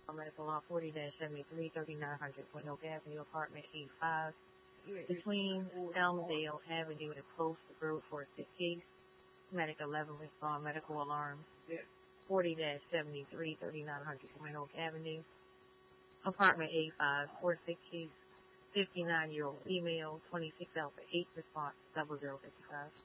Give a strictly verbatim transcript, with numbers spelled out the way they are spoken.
Medical Law forty seventy-three, thirty-nine hundred Point Oak Avenue, Apartment eighty-five, between Elmdale Avenue and Post Road for a sick case. Medic eleven respond medical alarm forty seventy-three, thirty-nine hundred Point Oak Avenue, Apartment eighty-five, for sick case. fifty-nine-year-old female, twenty-six Alpha eight response, double zero fifty-five.